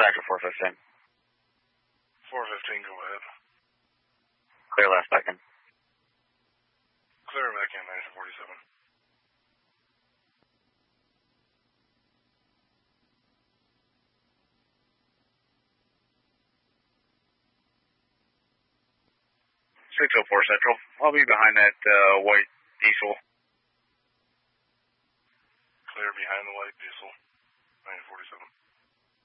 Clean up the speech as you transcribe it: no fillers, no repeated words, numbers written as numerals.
Dispatcher 415. 415, go ahead. Clear last second. Clear back in 1947. Central. I'll be behind that white diesel. Clear behind the white diesel.